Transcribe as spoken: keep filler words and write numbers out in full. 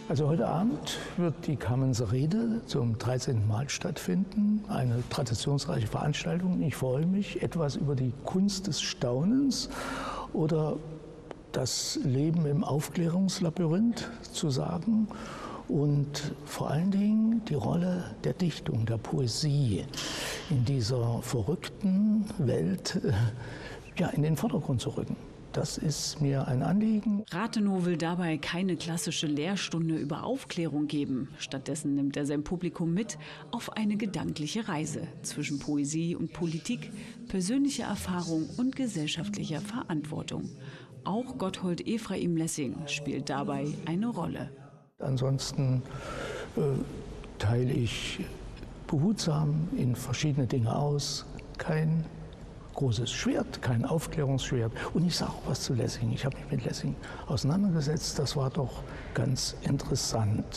Also heute Abend wird die Kamenzer Rede zum dreizehnten Mal stattfinden. Eine traditionsreiche Veranstaltung. Ich freue mich, etwas über die Kunst des Staunens oder das Leben im Aufklärungslabyrinth zu sagen und vor allen Dingen die Rolle der Dichtung, der Poesie in dieser verrückten Welt ja, in den Vordergrund zu rücken. Das ist mir ein Anliegen. Rathenow will dabei keine klassische Lehrstunde über Aufklärung geben. Stattdessen nimmt er sein Publikum mit auf eine gedankliche Reise zwischen Poesie und Politik, persönlicher Erfahrung und gesellschaftlicher Verantwortung. Auch Gotthold Ephraim Lessing spielt dabei eine Rolle. Ansonsten äh, teile ich behutsam in verschiedene Dinge aus. Kein großes Schwert, kein Aufklärungsschwert. Und ich sage auch was zu Lessing. Ich habe mich mit Lessing auseinandergesetzt. Das war doch ganz interessant.